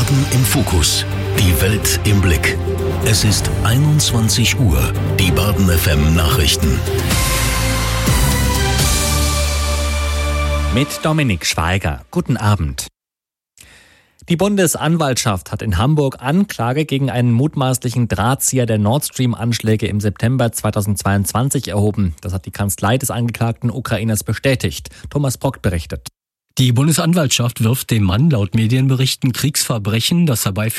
Baden im Fokus. Die Welt im Blick. Es ist 21 Uhr. Die Baden FM Nachrichten. Mit Dominik Schweiger. Guten Abend. Die Bundesanwaltschaft hat in Hamburg Anklage gegen einen mutmaßlichen Drahtzieher der Nord Stream-Anschläge im September 2022 erhoben. Das hat die Kanzlei des angeklagten Ukrainers bestätigt. Thomas Brock berichtet. Die Bundesanwaltschaft wirft dem Mann laut Medienberichten Kriegsverbrechen, das herbeiführte